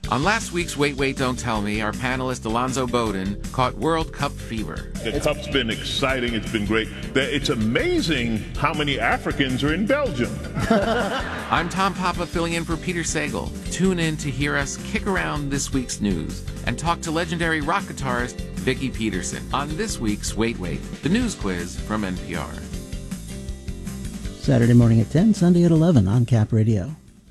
On last week's Wait, Wait, Don't Tell Me, our panelist Alonzo Bowden caught World Cup fever. The Cup's been exciting. It's been great. It's amazing how many Africans are in Belgium. I'm Tom Papa filling in for Peter Sagal. Tune in to hear us kick around this week's news and talk to legendary rock guitarist Vicki Peterson on this week's Wait, Wait, the news quiz from NPR. Saturday morning at 10, Sunday at 11 on Cap Radio.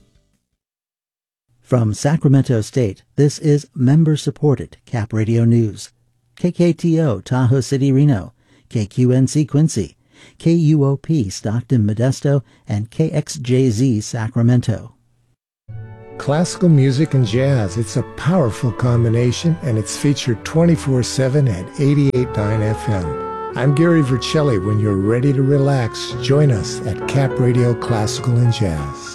From Sacramento State, this is member-supported Cap Radio News. KKTO, Tahoe City, Reno, KQNC, Quincy, KUOP, Stockton, Modesto, and KXJZ, Sacramento. Classical music and jazz, it's a powerful combination, and it's featured 24/7 at 88.9 FM. I'm Gary Vercelli. When you're ready to relax, join us at Cap Radio Classical and Jazz.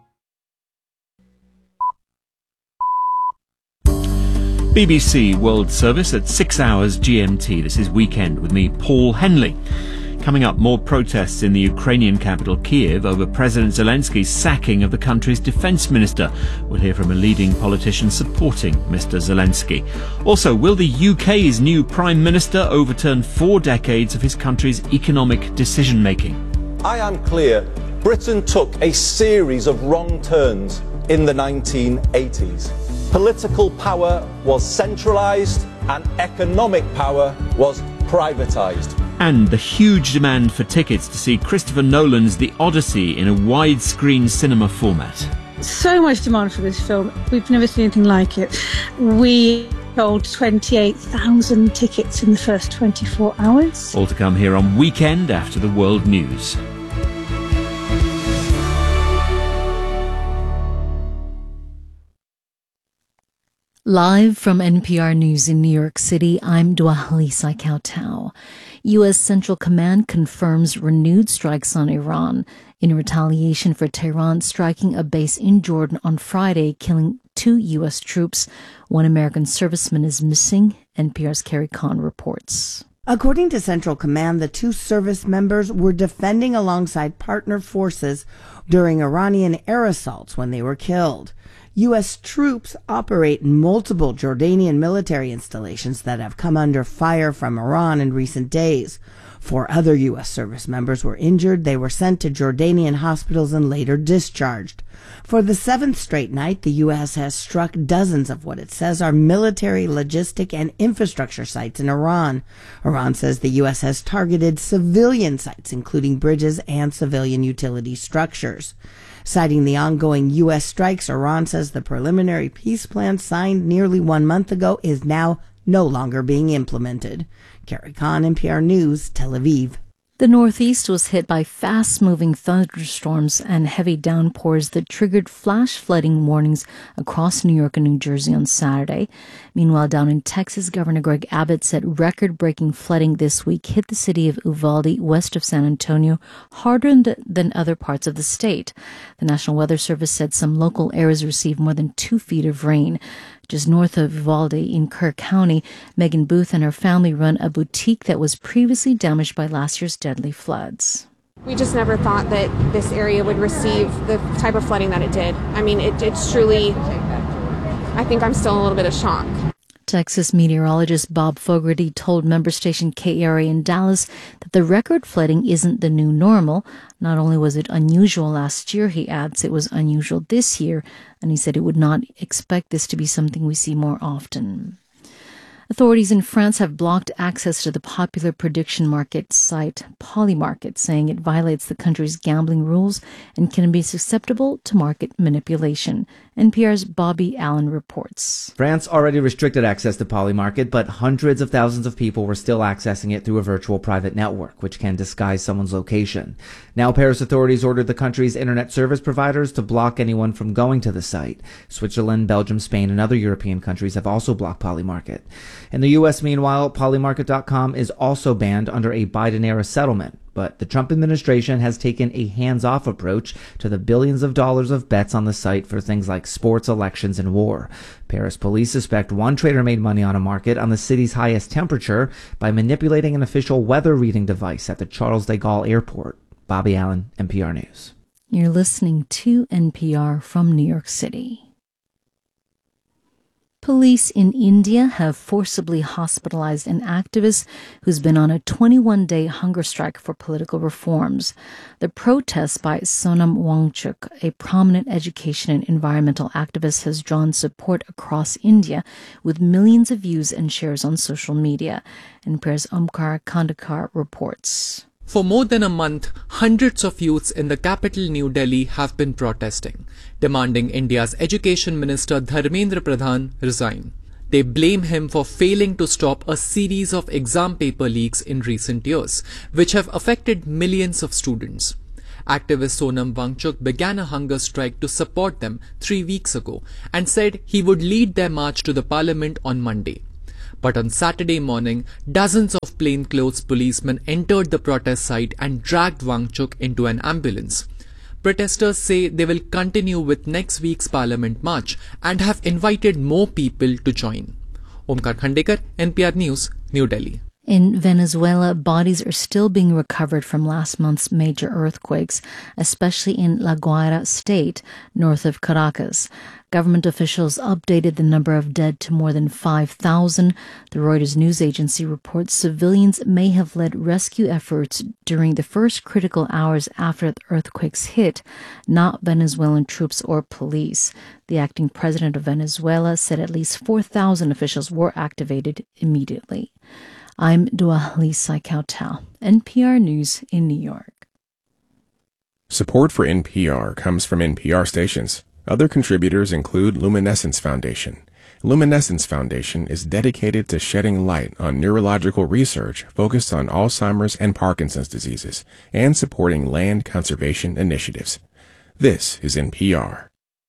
BBC World Service at 6 hours GMT. This is Weekend with me, Paul Henley. Coming up, more protests in the Ukrainian capital Kiev over President Zelensky's sacking of the country's defence minister. We'll hear from a leading politician supporting Mr. Zelensky. Also, will the UK's new Prime Minister overturn 4 decades of his country's economic decision-making? I am clear, Britain took a series of wrong turns in the 1980s. Political power was centralised and economic power was privatised. And the huge demand for tickets to see Christopher Nolan's The Odyssey in a widescreen cinema format. So much demand for this film. We've never seen anything like it. We sold 28,000 tickets in the first 24 hours. All to come here on Weekend after the World News. Live from NPR News in New York City, I'm Dwalisa Kautau. U.S. Central Command confirms renewed strikes on Iran in retaliation for Tehran striking a base in Jordan on Friday, killing 2 U.S. troops. 1 American serviceman is missing, NPR's Carrie Kahn reports. According to Central Command, the 2 service members were defending alongside partner forces during Iranian air assaults when they were killed. U.S. troops operate in multiple Jordanian military installations that have come under fire from Iran in recent days. 4 other U.S. service members were injured. They were sent to Jordanian hospitals and later discharged. For the 7th straight night, the U.S. has struck dozens of what it says are military, logistic, and infrastructure sites in Iran. Iran says the U.S. has targeted civilian sites, including bridges and civilian utility structures. Citing the ongoing U.S. strikes, Iran says the preliminary peace plan signed nearly 1 month ago is now no longer being implemented. Carrie Kahn, NPR News, Tel Aviv. The Northeast was hit by fast-moving thunderstorms and heavy downpours that triggered flash flooding warnings across New York and New Jersey on Saturday. Meanwhile, down in Texas, Governor Greg Abbott said record-breaking flooding this week hit the city of Uvalde, west of San Antonio, harder than other parts of the state. The National Weather Service said some local areas received more than 2 feet of rain. Just north of Uvalde in Kerr County, Megan Booth and her family run a boutique that was previously damaged by last year's deadly floods. We just never thought that this area would receive the type of flooding that it did. I mean, it's truly, I think I'm still in a little bit of shock. Texas meteorologist Bob Fogarty told member station KRA in Dallas that the record flooding isn't the new normal. Not only was it unusual last year, he adds it was unusual this year, and he said he would not expect this to be something we see more often. Authorities in France have blocked access to the popular prediction market site Polymarket, saying it violates the country's gambling rules and can be susceptible to market manipulation. NPR's Bobby Allen reports. France already restricted access to Polymarket, but hundreds of thousands of people were still accessing it through a virtual private network, which can disguise someone's location. Now Paris authorities ordered the country's internet service providers to block anyone from going to the site. Switzerland, Belgium, Spain, and other European countries have also blocked Polymarket. In the U.S., meanwhile, Polymarket.com is also banned under a Biden-era settlement. But the Trump administration has taken a hands-off approach to the billions of dollars of bets on the site for things like sports, elections, and war. Paris police suspect one trader made money on a market on the city's highest temperature by manipulating an official weather reading device at the Charles de Gaulle airport. Bobby Allen, NPR News. You're listening to NPR from New York City. Police in India have forcibly hospitalized an activist who's been on a 21-day hunger strike for political reforms. The protest by Sonam Wangchuk, a prominent education and environmental activist, has drawn support across India with millions of views and shares on social media. NPR's Omkar Kandakar reports. For more than a month, hundreds of youths in the capital New Delhi have been protesting, demanding India's Education Minister Dharmendra Pradhan resign. They blame him for failing to stop a series of exam paper leaks in recent years, which have affected millions of students. Activist Sonam Wangchuk began a hunger strike to support them 3 weeks ago and said he would lead their march to the parliament on Monday. But on Saturday morning, dozens of plainclothes policemen entered the protest site and dragged Wangchuk into an ambulance. Protesters say they will continue with next week's parliament march and have invited more people to join. Omkar Khandekar, NPR News, New Delhi. In Venezuela, bodies are still being recovered from last month's major earthquakes, especially in La Guaira state, north of Caracas. Government officials updated the number of dead to more than 5,000. The Reuters news agency reports civilians may have led rescue efforts during the first critical hours after the earthquakes hit, not Venezuelan troops or police. The acting president of Venezuela said at least 4,000 officials were activated immediately. I'm Dua Lisa Kautal, NPR News in New York. Support for NPR comes from NPR stations. Other contributors include Luminescence Foundation. Luminescence Foundation is dedicated to shedding light on neurological research focused on Alzheimer's and Parkinson's diseases and supporting land conservation initiatives. This is NPR.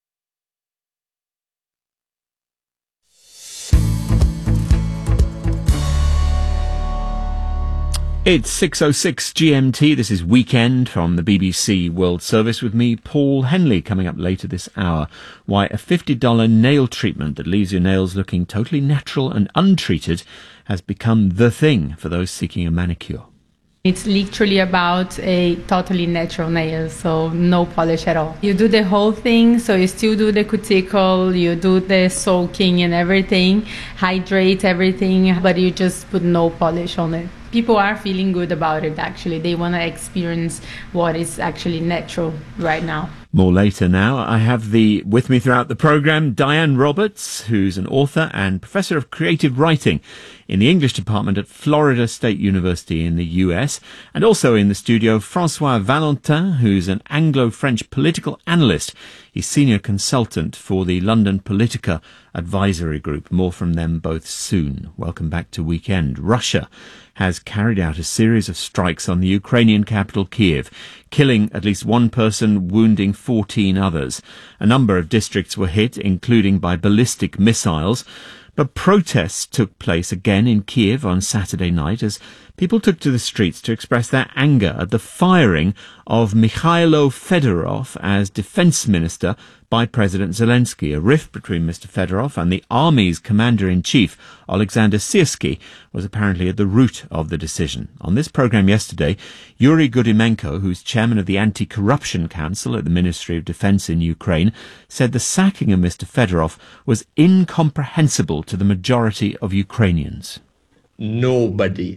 It's 6:06 GMT. This is Weekend from the BBC World Service with me, Paul Henley, coming up later this hour. Why a $50 nail treatment that leaves your nails looking totally natural and untreated has become the thing for those seeking a manicure. It's literally about a totally natural nail, so no polish at all. You do the whole thing, so you still do the cuticle, you do the soaking and everything, hydrate everything, but you just put no polish on it. People are feeling good about it, actually. They want to experience what is actually natural right now. More later now. I have with me throughout the programme, Diane Roberts, who's an author and professor of creative writing in the English department at Florida State University in the US, and also in the studio, Francois Valentin, who's an Anglo-French political analyst. He's senior consultant for the London Politica Advisory Group. More from them both soon. Welcome back to Weekend. Russia has carried out a series of strikes on the Ukrainian capital, Kiev, killing at least one person, wounding 14 others. A number of districts were hit, including by ballistic missiles. But protests took place again in Kiev on Saturday night as people took to the streets to express their anger at the firing of Mikhailo Fedorov as defense minister by President Zelensky. A rift between Mr. Fedorov and the army's commander-in-chief, Alexander Syrsky, was apparently at the root of the decision. On this program yesterday, Yuri Gudimenko, who's chairman of the Anti-Corruption Council at the Ministry of Defense in Ukraine, said the sacking of Mr. Fedorov was incomprehensible to the majority of Ukrainians. Nobody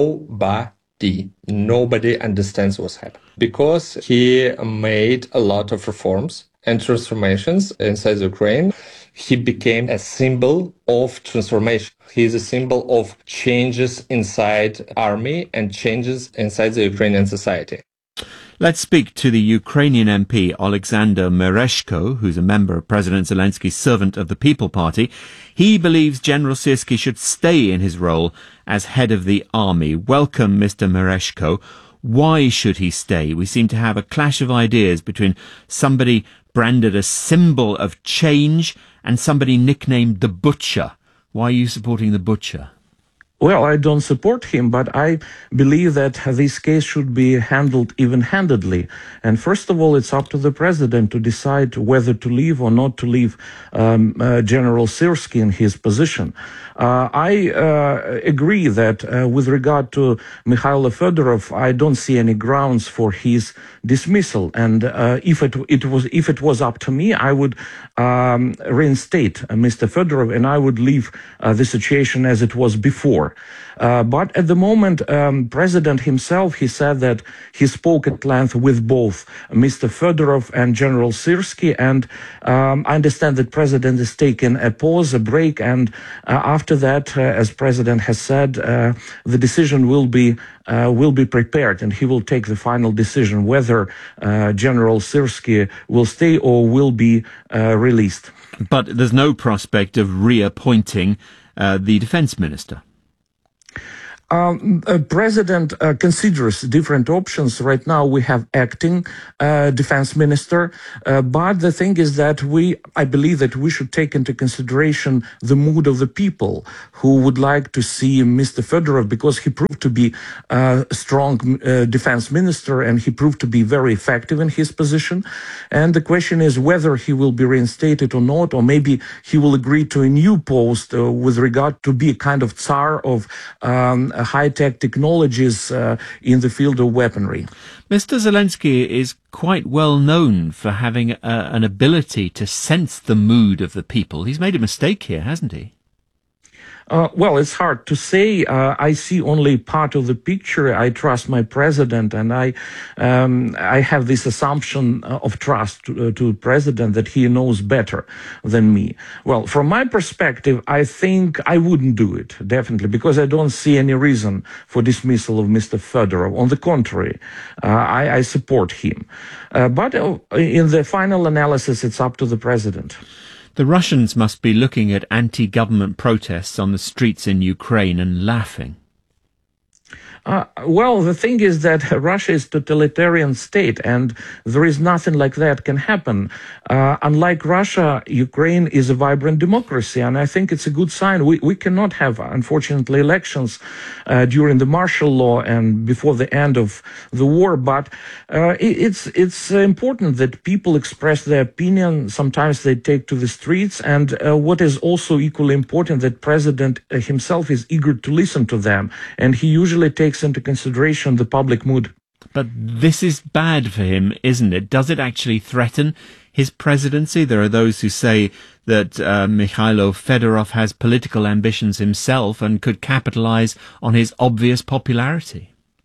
understands what's happening because he made a lot of reforms and transformations inside Ukraine. He became a symbol of transformation. He is a symbol of changes inside army and changes inside the Ukrainian society. Let's speak to the Ukrainian MP Alexander Mereshko, who's a member of President Zelensky's Servant of the People Party. He believes General Syrsky should stay in his role as head of the army. Welcome, Mr. Mereshko. Why should he stay? We seem to have a clash of ideas between somebody branded a symbol of change and somebody nicknamed the Butcher. Why are you supporting the Butcher? Well, I don't support him, but I believe that this case should be handled even-handedly. And first of all, it's up to the president to decide whether to leave or not to leave General Syrskyi in his position. I agree that with regard to Mikhailo Fedorov, I don't see any grounds for his dismissal. And if it was up to me, I would reinstate Mr. Fedorov, and I would leave the situation as it was before. But at the moment, President himself, he said that he spoke at length with both Mr. Fedorov and General Syrskyi, and I understand that President is taking a pause, a break, and after that, as President has said, the decision will be prepared, and he will take the final decision whether General Syrskyi will stay or will be released. But there's no prospect of reappointing the defense minister. President considers different options. Right now we have acting defense minister, but the thing is that I believe that we should take into consideration the mood of the people who would like to see Mr. Fedorov, because he proved to be a strong defense minister and he proved to be very effective in his position. And the question is whether he will be reinstated or not, or maybe he will agree to a new post with regard to be a kind of Tsar of high-tech technologies in the field of weaponry. Mr. Zelensky is quite well known for having an ability to sense the mood of the people. He's made a mistake here, hasn't he? Well, it's hard to say. I see only part of the picture. I trust my president, and I have this assumption of trust to president that he knows better than me. Well, from my perspective, I think I wouldn't do it, definitely, because I don't see any reason for dismissal of Mr. Fedorov. On the contrary, I support him. But in the final analysis, it's up to the president. The Russians must be looking at anti-government protests on the streets in Ukraine and laughing. Well, the thing is that Russia is a totalitarian state, and there is nothing like that can happen. Unlike Russia, Ukraine is a vibrant democracy, and I think it's a good sign. We cannot have, unfortunately, elections during the martial law and before the end of the war, but it's important that people express their opinion. Sometimes they take to the streets, and what is also equally important, that President himself is eager to listen to them, and he usually takes into consideration the public mood. But this is bad for him, isn't it? Does it actually threaten his presidency? There are those who say that Mikhailo Fedorov has political ambitions himself and could capitalize on his obvious popularity.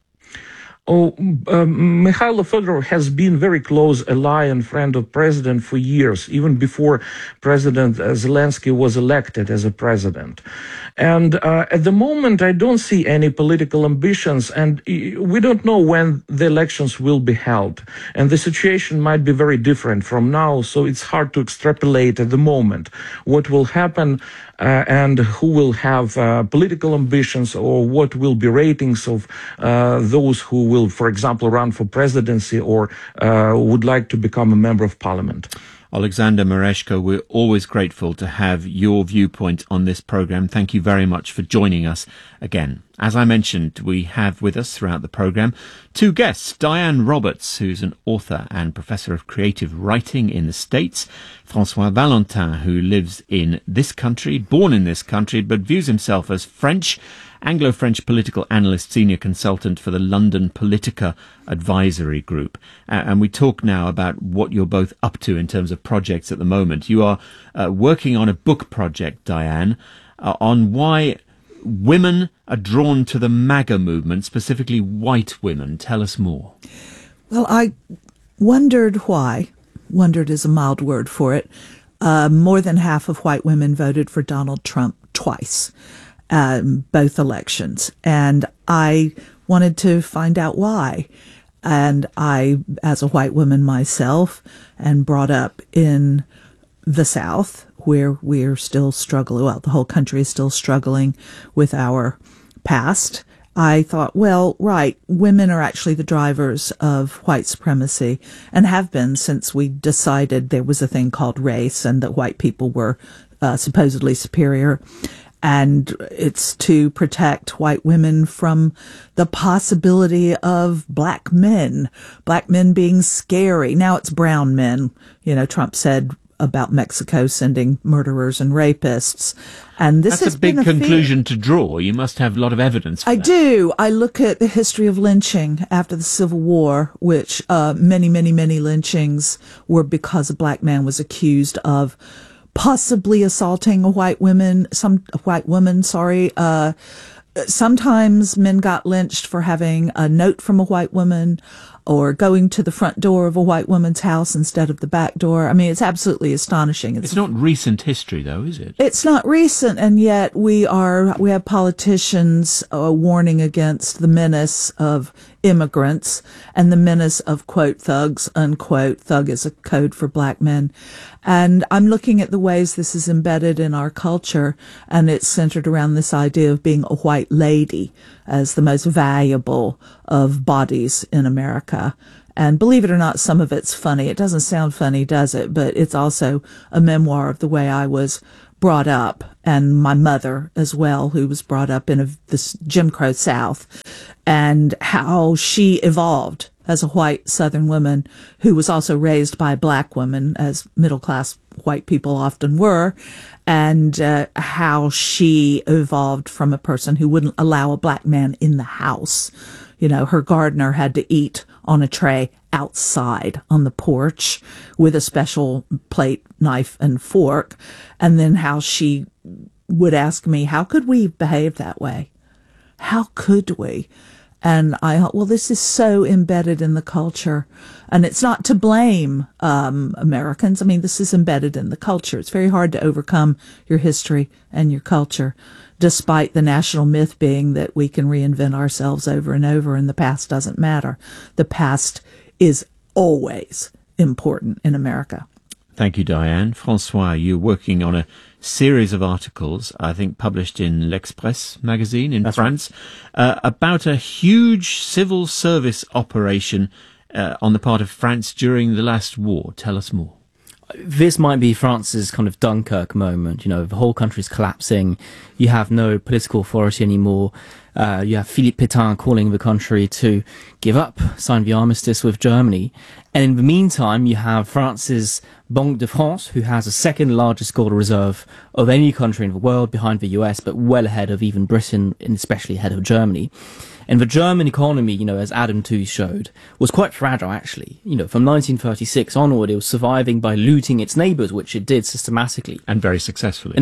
Mikhailo Fedorov has been very close ally and friend of President for years, even before President Zelensky was elected as a president. And at the moment, I don't see any political ambitions, and we don't know when the elections will be held. And the situation might be very different from now, so it's hard to extrapolate at the moment what will happen and who will have political ambitions, or what will be ratings of those who will, for example, run for presidency or would like to become a member of parliament. Alexander Mereshko, we're always grateful to have your viewpoint on this program. Thank you very much for joining us again. As I mentioned, we have with us throughout the program two guests. Diane Roberts, who's an author and professor of creative writing in the States. François Valentin, who lives in this country, born in this country, but views himself as French, Anglo-French political analyst, senior consultant for the London Politica Advisory Group. And we talk now about what you're both up to in terms of projects at the moment. You are working on a book project, Diane, on why women are drawn to the MAGA movement, specifically white women. Tell us more. Well, I wondered why. Wondered is a mild word for it. More than half of white women voted for Donald Trump twice. Both elections. And I wanted to find out why. And I, as a white woman myself, and brought up in the South, where we're still struggling, well, the whole country is still struggling with our past, I thought, well, right, women are actually the drivers of white supremacy, and have been since we decided there was a thing called race and that white people were supposedly superior. And it's to protect white women from the possibility of black men being scary. Now it's brown men. Trump said about Mexico sending murderers and rapists. And this That's has a big been conclusion to draw. You must have a lot of evidence for I that. do. I look at the history of lynching after the Civil War, which many lynchings were because a black man was accused of possibly assaulting a white woman. Sometimes men got lynched for having a note from a white woman or going to the front door of a white woman's house instead of the back door. I mean, it's absolutely astonishing. It's not recent history, though, is it? It's not recent, and yet we have politicians warning against the menace of immigrants and the menace of, quote, thugs, unquote. Thug is a code for black men. And I'm looking at the ways this is embedded in our culture, and it's centered around this idea of being a white lady as the most valuable of bodies in America. And believe it or not, some of it's funny. It doesn't sound funny, does it? But it's also a memoir of the way I was brought up, and my mother as well, who was brought up in this Jim Crow South, and how she evolved as a white Southern woman who was also raised by a black woman, as middle-class white people often were, and how she evolved from a person who wouldn't allow a black man in the house. Her gardener had to eat on a tray outside on the porch with a special plate, knife, and fork. And then how she would ask me, how could we behave that way? How could we? And I thought, well, this is so embedded in the culture. And it's not to blame Americans. I mean, this is embedded in the culture. It's very hard to overcome your history and your culture, despite the national myth being that we can reinvent ourselves over and over and the past doesn't matter. The past is always important in America. Thank you, Diane. Francois, you're working on a series of articles, I think published in L'Express magazine in France, about a huge civil service operation on the part of France during the last war. Tell us more. This might be France's kind of Dunkirk moment. The whole country's collapsing. You have no political authority anymore. You have Philippe Pétain calling the country to give up, sign the armistice with Germany. And in the meantime, you have France's Banque de France, who has the second largest gold reserve of any country in the world, behind the US, but well ahead of even Britain, and especially ahead of Germany. And the German economy, as Adam Tooze showed, was quite fragile, actually. From 1936 onward, it was surviving by looting its neighbours, which it did systematically. And very successfully.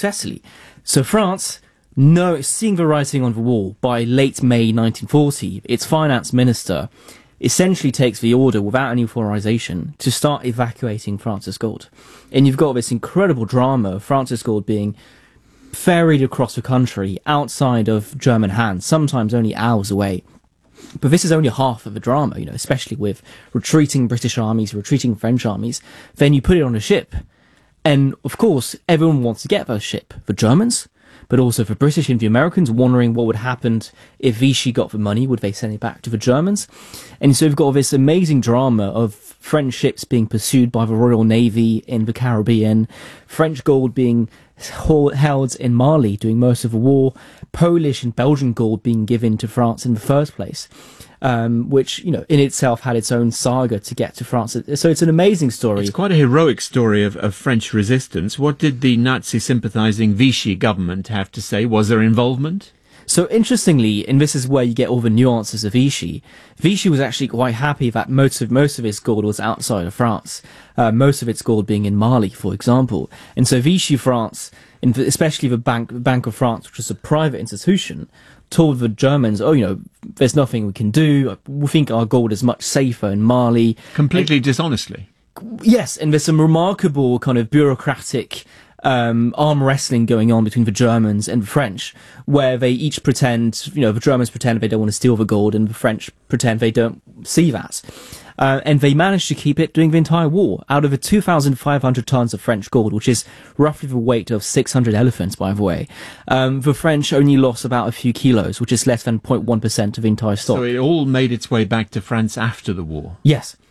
So France, seeing the writing on the wall, by late May 1940, its finance minister essentially takes the order without any authorization to start evacuating France's gold. And you've got this incredible drama of France's gold being ferried across the country outside of German hands, sometimes only hours away. But this is only half of the drama, especially with retreating British armies, retreating French armies. Then you put it on a ship. And, of course, everyone wants to get that ship. The Germans, but also for British and the Americans, wondering what would happen if Vichy got the money. Would they send it back to the Germans? And so we've got this amazing drama of French ships being pursued by the Royal Navy in the Caribbean, French gold being held in Mali during most of the war, Polish and Belgian gold being given to France in the first place, which, in itself had its own saga to get to France. So it's an amazing story. It's quite a heroic story of French resistance. What did the Nazi-sympathizing Vichy government have to say? Was there involvement? So interestingly, and this is where you get all the nuances of Vichy, Vichy was actually quite happy that most of its gold was outside of France, most of its gold being in Mali, for example. And so Vichy France, and especially the Bank of France, which was a private institution, told the Germans, there's nothing we can do. We think our gold is much safer in Mali. Completely dishonestly. Yes, and there's some remarkable kind of bureaucratic arm wrestling going on between the Germans and the French, where they each pretend, the Germans pretend they don't want to steal the gold, and the French pretend they don't see that. And they managed to keep it during the entire war. Out of the 2,500 tons of French gold, which is roughly the weight of 600 elephants, by the way, the French only lost about a few kilos, which is less than 0.1% of the entire stock. So it all made its way back to France after the war? Yes.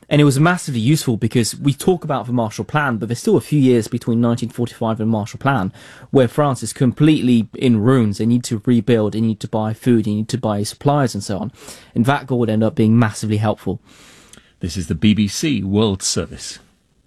And it was massively useful because we talk about the Marshall Plan, but there's still a few years between 1945 and Marshall Plan where France is completely in ruins. They need to rebuild, they need to buy food, they need to buy supplies and so on. And that goal would end up being massively helpful. This is the BBC World Service.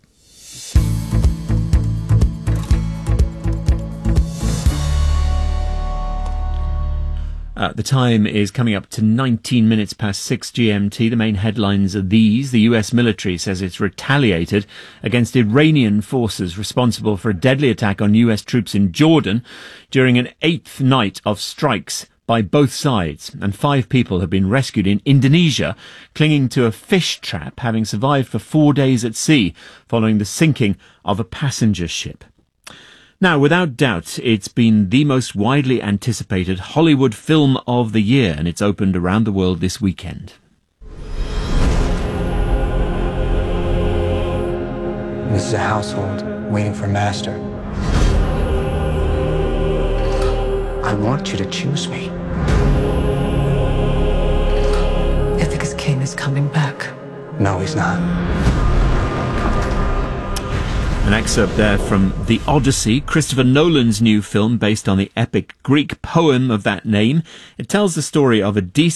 The time is coming up to 19 minutes past 6 GMT. The main headlines are these. The US military says it's retaliated against Iranian forces responsible for a deadly attack on US troops in Jordan during an 8th night of strikes by both sides. And 5 people have been rescued in Indonesia, clinging to a fish trap, having survived for 4 days at sea following the sinking of a passenger ship. Now, without doubt, it's been the most widely anticipated Hollywood film of the year, and it's opened around the world this weekend. This is a household waiting for master. I want you to choose me. Ithaca's king is coming back. No, he's not. An excerpt there from The Odyssey, Christopher Nolan's new film based on the epic Greek poem of that name. It tells the story of